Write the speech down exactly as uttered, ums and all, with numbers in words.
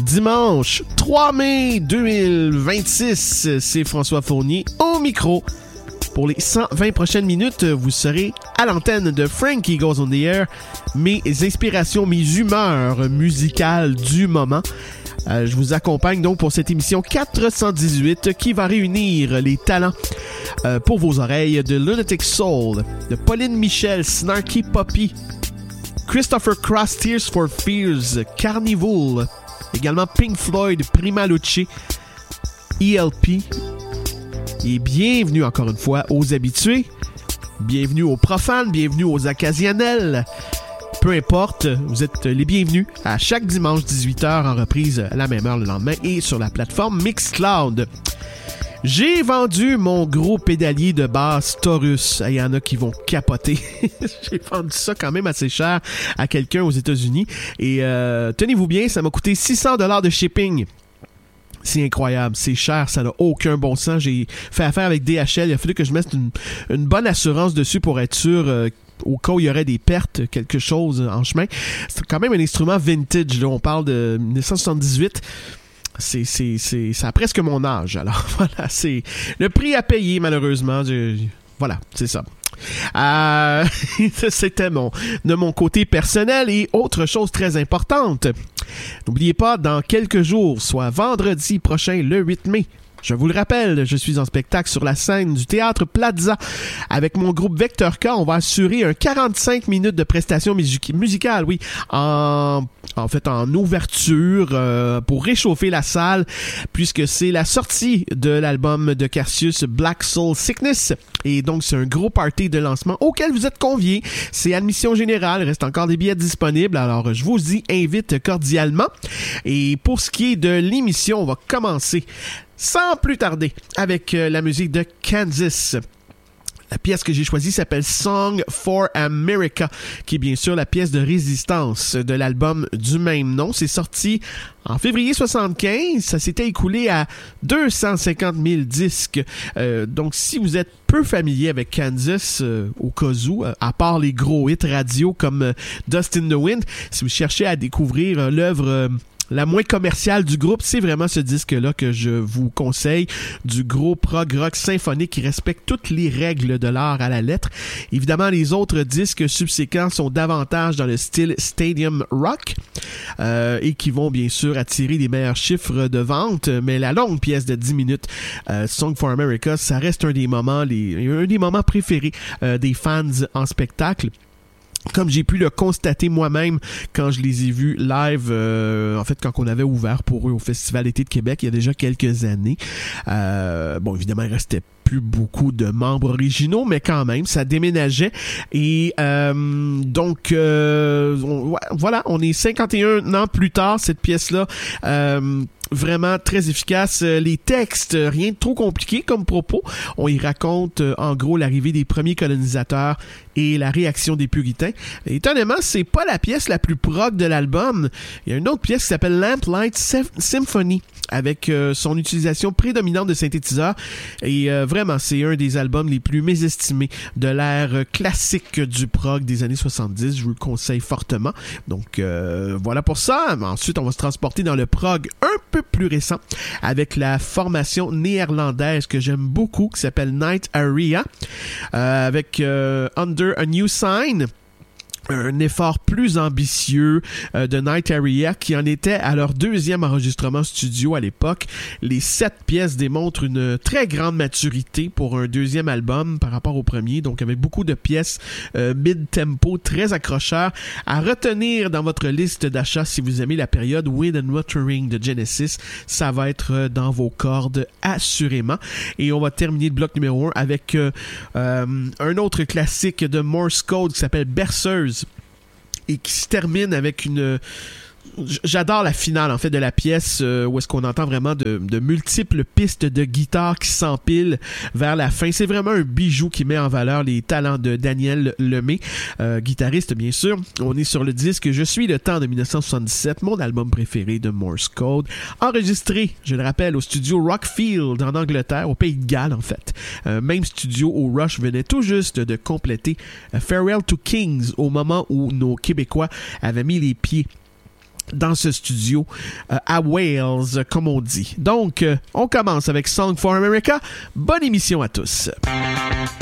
Dimanche trois mai deux mille vingt-six, c'est François Fournier au micro. Pour les cent vingt prochaines minutes, vous serez à l'antenne de Frankie Goes on the Air, mes inspirations, mes humeurs musicales du moment. Euh, je vous accompagne donc pour cette émission quatre cent dix-huit qui va réunir les talents euh, pour vos oreilles de Lunatic Soul, de Pauline Michel, Snarky Puppy, Christopher Cross, Tears for Fears, Carnival, également Pink Floyd, Prima Luce, E L P. Et bienvenue encore une fois aux habitués, bienvenue aux profanes, bienvenue aux occasionnels. Peu importe, vous êtes les bienvenus à chaque dimanche dix-huit heures en reprise à la même heure le lendemain et sur la plateforme Mixcloud. J'ai vendu mon gros pédalier de basse Taurus. Il y en a qui vont capoter. J'ai vendu ça quand même assez cher à quelqu'un aux États-Unis. Et euh, tenez-vous bien, ça m'a coûté six cents dollars de shipping. C'est incroyable, c'est cher, ça n'a aucun bon sens. J'ai fait affaire avec D H L, il a fallu que je mette une, une bonne assurance dessus pour être sûr euh, au cas où il y aurait des pertes, quelque chose en chemin. C'est quand même un instrument vintage, là, on parle de dix-neuf cent soixante-dix-huit. C'est, c'est, c'est, ça a presque mon âge. Alors voilà, c'est le prix à payer malheureusement. Je, voilà, c'est ça. Euh, c'était mon, de mon côté personnel. Et autre chose très importante, n'oubliez pas, dans quelques jours, soit vendredi prochain, le huit mai, je vous le rappelle, je suis en spectacle sur la scène du Théâtre Plaza. Avec mon groupe Vector K, on va assurer un quarante-cinq minutes de prestations music- musicales, oui, en, en fait en ouverture euh, pour réchauffer la salle, puisque c'est la sortie de l'album de Cassius, Black Soul Sickness. Et donc, c'est un gros party de lancement auquel vous êtes conviés. C'est admission générale, il reste encore des billets disponibles, alors je vous y invite cordialement. Et pour ce qui est de l'émission, on va commencer sans plus tarder avec euh, la musique de Kansas. La pièce que j'ai choisie s'appelle Song for America, qui est bien sûr la pièce de résistance de l'album du même nom. C'est sorti en février soixante-quinze. Ça s'était écoulé à deux cent cinquante mille disques. Euh, donc, si vous êtes peu familier avec Kansas, euh, au cas où, euh, à part les gros hits radio comme euh, Dust in the Wind, si vous cherchez à découvrir euh, l'œuvre Euh, la moins commerciale du groupe, c'est vraiment ce disque-là que je vous conseille, du gros prog rock symphonique qui respecte toutes les règles de l'art à la lettre. Évidemment, les autres disques subséquents sont davantage dans le style stadium rock euh, et qui vont bien sûr attirer les meilleurs chiffres de vente, mais la longue pièce de dix minutes, euh, Song for America, ça reste un des moments, les, un des moments préférés euh, des fans en spectacle. Comme j'ai pu le constater moi-même quand je les ai vus live, euh, en fait quand on avait ouvert pour eux au Festival d'été de Québec il y a déjà quelques années. Euh, bon, évidemment, il restait plus beaucoup de membres originaux, mais quand même, ça déménageait. Et euh, donc, euh, on, voilà, on est cinquante et un ans plus tard, cette pièce-là. Euh, Vraiment très efficace. Les textes, rien de trop compliqué comme propos. On y raconte euh, en gros l'arrivée des premiers colonisateurs et la réaction des puritains. Et, étonnamment, c'est pas la pièce la plus prog de l'album. Il y a une autre pièce qui s'appelle Lamplight Symphony avec euh, son utilisation prédominante de synthétiseurs. Et euh, vraiment, c'est un des albums les plus mésestimés de l'ère classique du prog des années soixante-dix. Je vous le conseille fortement. Donc euh, voilà pour ça. Ensuite, on va se transporter dans le prog un peu plus récent avec la formation néerlandaise que j'aime beaucoup qui s'appelle Night Area euh, avec euh, Under a New Sign. Un effort plus ambitieux euh, de Night Area qui en était à leur deuxième enregistrement studio à l'époque. Les sept pièces démontrent une très grande maturité pour un deuxième album par rapport au premier, donc avec beaucoup de pièces euh, mid-tempo très accrocheurs à retenir dans votre liste d'achat si vous aimez la période Wind and Watering de Genesis. Ça va être dans vos cordes assurément. Et on va terminer le bloc numéro un avec euh, euh, un autre classique de Morse Code qui s'appelle Berceuse et qui se termine avec une... J'adore la finale en fait de la pièce euh, où est-ce qu'on entend vraiment de, de multiples pistes de guitare qui s'empilent vers la fin. C'est vraiment un bijou qui met en valeur les talents de Daniel Lemay, euh, guitariste bien sûr. On est sur le disque Je suis le temps de dix-neuf cent soixante-dix-sept, mon album préféré de Morse Code, enregistré, je le rappelle, au studio Rockfield en Angleterre, au Pays de Galles en fait. Euh, même studio où Rush venait tout juste de compléter uh, Farewell to Kings au moment où nos Québécois avaient mis les pieds dans ce studio euh, à Wales, comme on dit. Donc, euh, on commence avec Song for America. Bonne émission à tous.